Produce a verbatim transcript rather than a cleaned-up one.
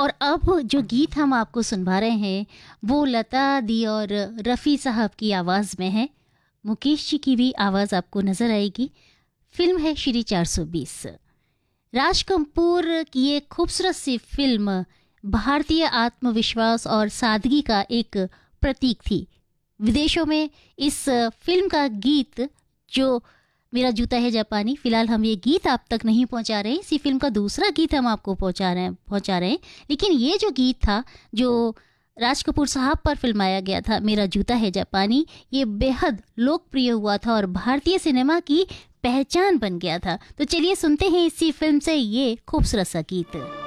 और अब जो गीत हम आपको सुनवा रहे हैं वो लता दी और रफ़ी साहब की आवाज़ में है। मुकेश जी की भी आवाज़ आपको नज़र आएगी। फिल्म है श्री चार सौ बीस। राज कपूर की ये खूबसूरत सी फिल्म भारतीय आत्मविश्वास और सादगी का एक प्रतीक थी। विदेशों में इस फिल्म का गीत जो मेरा जूता है जापानी, फिलहाल हम ये गीत आप तक नहीं पहुंचा रहे हैं, इसी फिल्म का दूसरा गीत हम आपको पहुंचा रहे हैं पहुंचा रहे हैं लेकिन ये जो गीत था जो राज कपूर साहब पर फिल्माया गया था, मेरा जूता है जापानी, ये बेहद लोकप्रिय हुआ था और भारतीय सिनेमा की पहचान बन गया था। तो चलिए सुनते हैं इसी फिल्म से ये खूबसूरत सा गीत।